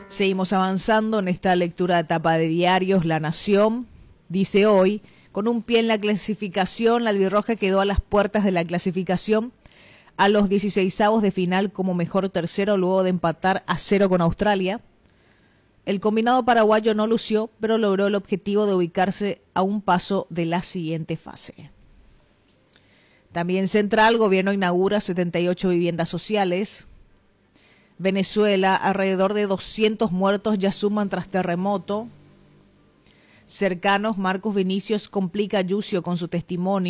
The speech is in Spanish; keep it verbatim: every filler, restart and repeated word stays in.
Seguimos avanzando en esta lectura de etapa de diarios. La Nación dice hoy, con un pie en la clasificación, la albirroja quedó a las puertas de la clasificación a los dieciseisavos de final como mejor tercero luego de empatar a cero con Australia. El combinado paraguayo no lució, pero logró el objetivo de ubicarse a un paso de la siguiente fase. También Central, gobierno inaugura setenta y ocho viviendas sociales. Venezuela, alrededor de doscientos muertos ya suman tras terremoto. Cercanos, Marcos Vinicius complica a Yucio con su testimonio.